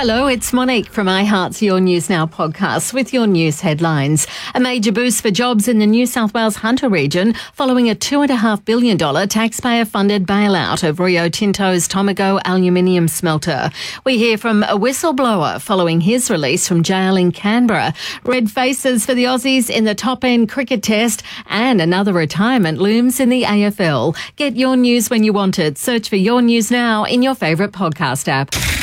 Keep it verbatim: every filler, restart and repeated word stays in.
Hello, it's Monique from iHeart's Your News Now podcast with your news headlines. A major boost for jobs in the New South Wales Hunter region following a two point five billion dollars taxpayer-funded bailout of Rio Tinto's Tomago aluminium smelter. We hear from a whistleblower following his release from jail in Canberra. Red faces for the Aussies in the top-end cricket test, and another retirement looms in the A F L. Get your news when you want it. Search for Your News Now in your favourite podcast app.